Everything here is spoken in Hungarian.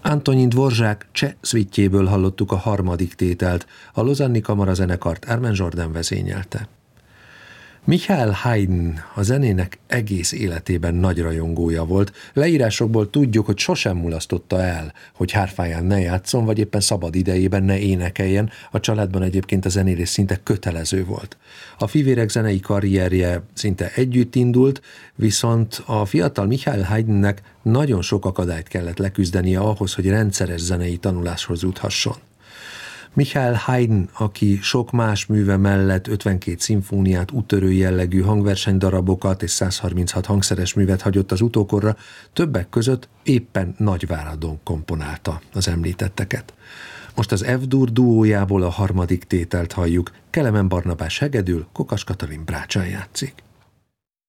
Antonin Dvorzsák cseh szvittjéből hallottuk a harmadik tételt, a Lausanne-i kamarazenekart Armen Jordan vezényelte. Michael Haydn a zenének egész életében nagy rajongója volt. Leírásokból tudjuk, hogy sosem mulasztotta el, hogy hárfáján ne játszon, vagy éppen szabad idejében ne énekeljen. A családban egyébként a zenélés szinte kötelező volt. A fivérek zenei karrierje szinte együtt indult, viszont a fiatal Michael Haydnnek nagyon sok akadályt kellett leküzdenie ahhoz, hogy rendszeres zenei tanuláshoz juthasson. Michael Haydn, aki sok más műve mellett 52 szimfóniát, úttörő jellegű hangversenydarabokat és 136 hangszeres művet hagyott az utókorra, többek között éppen Nagyváradon komponálta az említetteket. Most az F-dur duójából a harmadik tételt halljuk, Kelemen Barnabás hegedül, Kokas Katalin brácsán játszik.